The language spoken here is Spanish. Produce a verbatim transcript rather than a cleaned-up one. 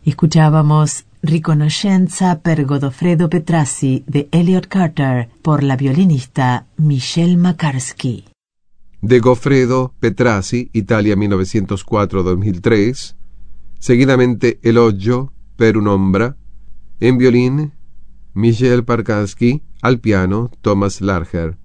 Escuchábamos Riconoscenza per Godofredo Petrassi de Elliot Carter por la violinista Michelle Makarski. De Goffredo Petrassi, Italia mil novecientos cuatro a dos mil tres. Seguidamente Elogio per un'ombra, en violín Michelle Makarski, al piano Thomas Larcher.